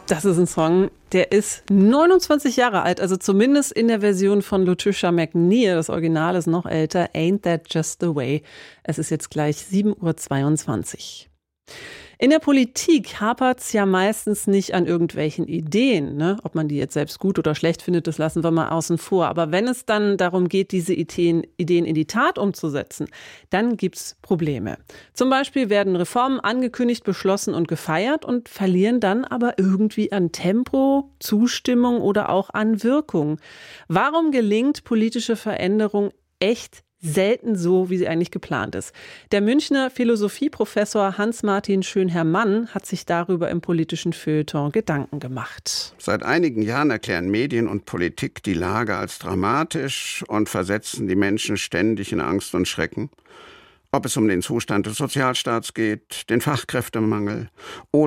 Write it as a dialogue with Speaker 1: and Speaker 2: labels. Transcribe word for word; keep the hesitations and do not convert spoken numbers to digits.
Speaker 1: Das ist ein Song, der ist neunundzwanzig Jahre alt, also zumindest in der Version von Lucicia McNear. Das Original ist noch älter. Ain't That Just the Way? Es ist jetzt gleich sieben Uhr zweiundzwanzig. In der Politik hapert's ja meistens nicht an irgendwelchen Ideen, ne? Ob man die jetzt selbst gut oder schlecht findet, das lassen wir mal außen vor. Aber wenn es dann darum geht, diese Ideen, Ideen in die Tat umzusetzen, dann gibt's Probleme. Zum Beispiel werden Reformen angekündigt, beschlossen und gefeiert und verlieren dann aber irgendwie an Tempo, Zustimmung oder auch an Wirkung. Warum gelingt politische Veränderung echt selten so, wie sie eigentlich geplant ist? Der Münchner Philosophieprofessor Hans-Martin Schönherr-Mann hat sich darüber im politischen Feuilleton Gedanken gemacht.
Speaker 2: Seit einigen Jahren erklären Medien und Politik die Lage als dramatisch und versetzen die Menschen ständig in Angst und Schrecken. Ob es um den Zustand des Sozialstaats geht, den Fachkräftemangel oder